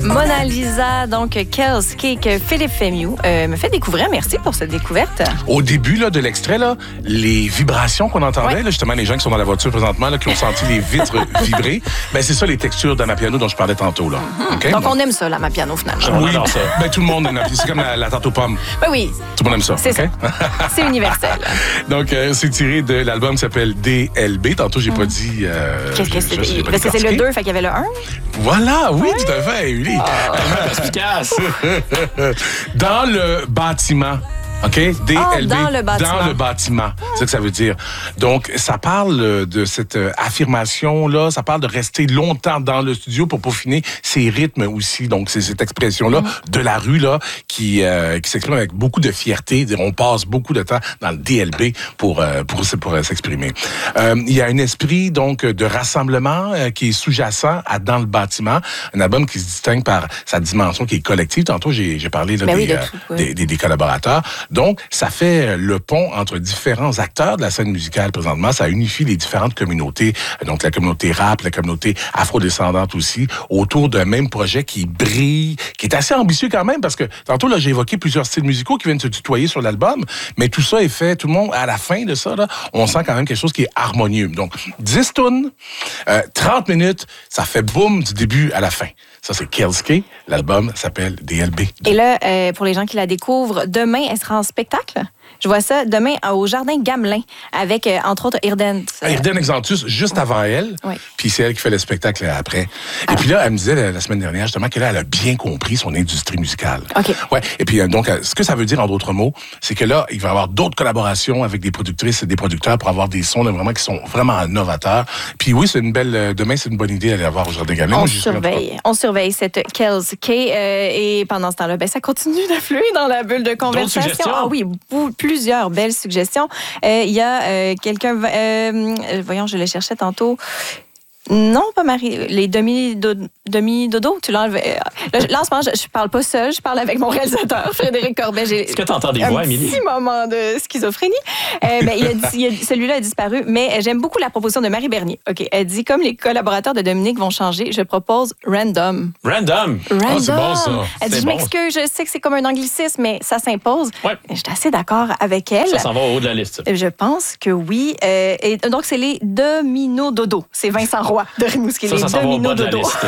Mona Lisa, donc Kells Cake, Philippe Fémieux me fait découvrir. Merci pour cette découverte. Au début là, de l'extrait, là, les vibrations qu'on entendait, là, justement, les gens qui sont dans la voiture présentement, là, qui ont senti les vitres vibrer, ben, c'est ça les textures d'Amapiano dont je parlais tantôt. Là. Okay? Donc, on aime ça, l'Amapiano, finalement. Oui, ça. Ben, tout le monde aime. C'est comme la tarte aux pommes. Ben oui. Tout le monde aime ça. C'est okay? ça. C'est universel. Donc, c'est tiré de l'album qui s'appelle DLB. Tantôt, j'ai pas dit... Qu'est-ce que c'est? Parce que c'est le 2, fait qu'il y avait le 1. Voilà, oui, tout à fait, Émilie. Efficace. Dans le bâtiment. OK? DLB. Dans le bâtiment. Dans le bâtiment. C'est ça que ça veut dire. Donc, ça parle de cette affirmation-là. Ça parle de rester longtemps dans le studio pour peaufiner ses rythmes aussi. Donc, c'est cette expression-là de la rue, là, qui s'exprime avec beaucoup de fierté. On passe beaucoup de temps dans le DLB pour s'exprimer. Il y a un esprit, donc, de rassemblement qui est sous-jacent à Dans le bâtiment. Un album qui se distingue par sa dimension qui est collective. Tantôt, j'ai parlé là, des collaborateurs. Donc, ça fait le pont entre différents acteurs de la scène musicale présentement. Ça unifie les différentes communautés, donc la communauté rap, la communauté afrodescendante aussi, autour d'un même projet qui brille, qui est assez ambitieux quand même, parce que tantôt, là, j'ai évoqué plusieurs styles musicaux qui viennent se tutoyer sur l'album, mais tout ça est fait, tout le monde, à la fin de ça, là, on sent quand même quelque chose qui est harmonieux. Donc, 10 tunes, 30 minutes, ça fait boum du début à la fin. Ça, c'est Kells Cake. L'album s'appelle DLB. Et là, pour les gens qui la découvrent, demain, elle sera en spectacle. Je vois ça demain au Jardin Gamelin avec, entre autres, Irden. Irden Exantus, juste avant elle. Oui. Puis c'est elle qui fait le spectacle après. Et puis là, elle me disait la semaine dernière, justement, qu'elle a bien compris son industrie musicale. OK. Ouais. Et puis, donc, ce que ça veut dire, en d'autres mots, c'est que là, il va y avoir d'autres collaborations avec des productrices et des producteurs pour avoir des sons là, vraiment qui sont vraiment novateurs. Puis oui, c'est une belle... demain, c'est une bonne idée d'aller la voir au Jardin Gamelin. On surveille cette Kells Cake. Et pendant ce temps-là, ben, ça continue d'affluer dans la bulle de conversation. Ah oui, plusieurs belles suggestions. Il y a quelqu'un... voyons, je le cherchais tantôt. Non, pas Marie. Les demi-dodo, tu l'enlèves. Là, en ce moment, je parle pas seule, je parle avec mon réalisateur, Frédéric Corbet. Est-ce que tu entends des voix, Émilie? Un petit moment de schizophrénie. Celui-là a disparu, mais j'aime beaucoup la proposition de Marie Bernier. OK, elle dit, comme les collaborateurs de Dominique vont changer, je propose Random. Random? Ah, c'est bon, ça. Elle dit, je m'excuse, je sais que c'est comme un anglicisme, mais ça s'impose. Ouais. Je suis assez d'accord avec elle. Ça s'en va au haut de la liste. Je pense que oui. Et donc, c'est les Domino-Dodo. C'est Vincent Roy de Rimouski. Ça s'en va au bas de la liste.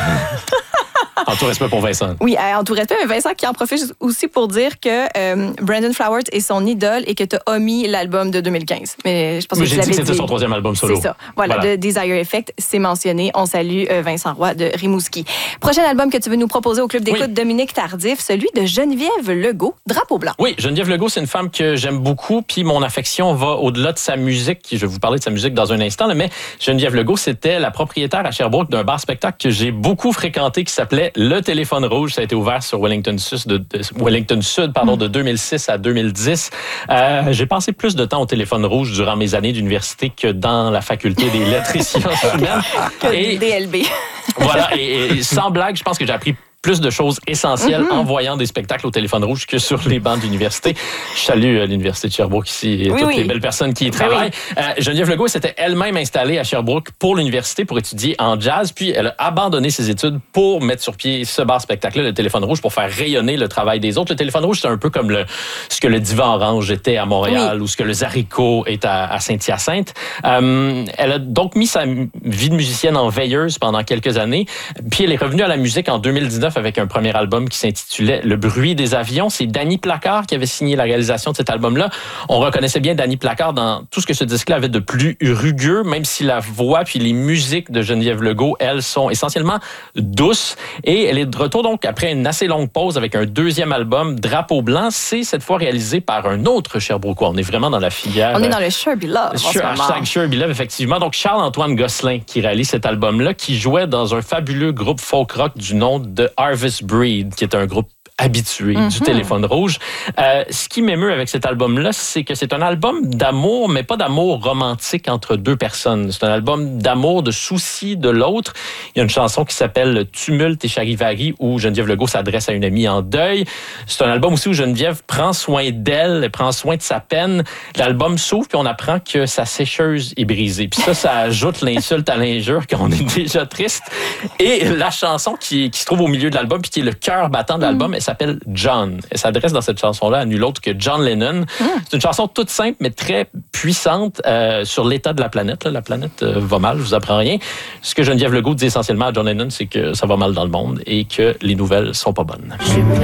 En tout respect pour Vincent. Oui, en tout respect, mais Vincent qui en profite aussi pour dire que Brandon Flowers est son idole et que tu as omis l'album de 2015. Mais je pense que j'ai dit que c'était son troisième album solo. C'est ça. Voilà, de Desire Effect, c'est mentionné. On salue Vincent Roy de Rimouski. Prochain album que tu veux nous proposer au Club d'écoute, Dominique Tardif, celui de Geneviève Legault, Drapeau blanc. Oui, Geneviève Legault, c'est une femme que j'aime beaucoup, puis mon affection va au-delà de sa musique. Je vais vous parler de sa musique dans un instant, là, mais Geneviève Legault, c'était la propriétaire à Sherbrooke d'un bar-spectacle que j'ai beaucoup fréquenté qui s'appelait Le Téléphone Rouge. Ça a été ouvert sur Wellington Sud de 2006 à 2010. J'ai passé plus de temps au Téléphone Rouge durant mes années d'université que dans la faculté des lettres et sciences humaines. Que DLB. Voilà, et sans blague, je pense que j'ai appris plus de choses essentielles en voyant des spectacles au Téléphone Rouge que sur les bancs d'université. Je salue l'Université de Sherbrooke ici et toutes les belles personnes qui y travaillent. Geneviève Legault s'était elle-même installée à Sherbrooke pour l'université pour étudier en jazz, puis elle a abandonné ses études pour mettre sur pied ce bar-spectacle-là, le Téléphone Rouge, pour faire rayonner le travail des autres. Le Téléphone Rouge, c'est un peu comme ce que le Divan Orange était à Montréal ou ce que le Zaricot est à Saint-Hyacinthe. Elle a donc mis sa vie de musicienne en veilleuse pendant quelques années, puis elle est revenue à la musique en 2019 avec un premier album qui s'intitulait Le bruit des avions. C'est Danny Placard qui avait signé la réalisation de cet album-là. On reconnaissait bien Danny Placard dans tout ce que ce disque-là avait de plus rugueux, même si la voix puis les musiques de Geneviève Legault, elles, sont essentiellement douces. Et elle est de retour donc après une assez longue pause avec un deuxième album, Drapeau blanc. C'est cette fois réalisé par un autre Sherbrookeois. On est vraiment dans la filière... On est dans le Sherby Love. Hashtag Sherby Love, effectivement. Donc Charles-Antoine Gosselin qui réalise cet album-là, qui jouait dans un fabuleux groupe folk rock du nom de Harvest Breed, qui est un groupe habitués du téléphone rouge. Ce qui m'émeut avec cet album-là, c'est que c'est un album d'amour, mais pas d'amour romantique entre deux personnes. C'est un album d'amour, de souci de l'autre. Il y a une chanson qui s'appelle Tumulte et Charivari, où Geneviève Legault s'adresse à une amie en deuil. C'est un album aussi où Geneviève prend soin d'elle, prend soin de sa peine. L'album s'ouvre, puis on apprend que sa sécheuse est brisée. Puis ça ajoute l'insulte à l'injure, qu'on est déjà triste. Et la chanson qui se trouve au milieu de l'album, puis qui est le cœur battant de l'album, elle s'appelle John. Elle s'adresse dans cette chanson-là à nul autre que John Lennon. C'est une chanson toute simple, mais très puissante sur l'état de la planète. La planète va mal, je vous apprends rien. Ce que Geneviève Legault dit essentiellement à John Lennon, c'est que ça va mal dans le monde et que les nouvelles sont pas bonnes.